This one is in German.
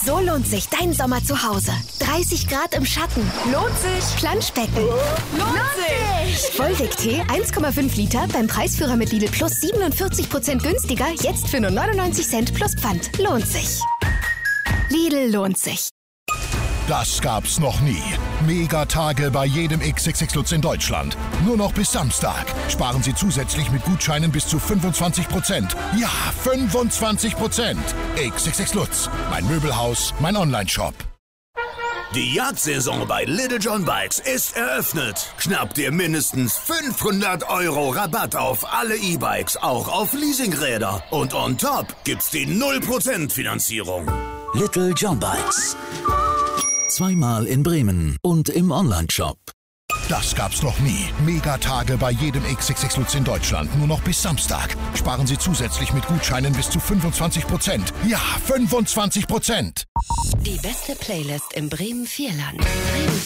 So lohnt sich dein Sommer zu Hause. 30 Grad im Schatten. Lohnt sich. Planschbecken. Lohnt sich. Volldeck-Tee 1,5 Liter beim Preisführer mit Lidl Plus 47% günstiger. Jetzt für nur 99 Cent plus Pfand. Lohnt sich. Lidl lohnt sich. Das gab's noch nie. Megatage bei jedem XXX Lutz in Deutschland. Nur noch bis Samstag. Sparen Sie zusätzlich mit Gutscheinen bis zu 25%. Ja, 25%. XXX Lutz. Mein Möbelhaus, mein Onlineshop. Die Jagdsaison bei Little John Bikes ist eröffnet. Schnapp dir mindestens 500 € Rabatt auf alle E-Bikes, auch auf Leasingräder. Und on top gibt's die 0% Finanzierung. Little John Bikes. Zweimal in Bremen und im Onlineshop. Das gab's noch nie. Megatage bei jedem XXX Lutz in Deutschland. Nur noch bis Samstag. Sparen Sie zusätzlich mit Gutscheinen bis zu 25%. Ja, 25%. Die beste Playlist im Bremen-Vierland.